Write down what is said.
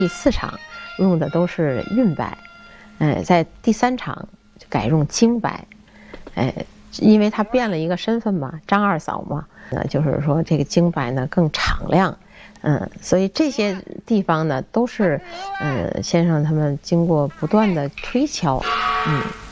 第4场用的都是韵白，在第3场就改用京白，因为他变了一个身份嘛，张二嫂嘛，就是说这个京白呢更敞亮，所以这些地方呢都是先生他们经过不断的推敲，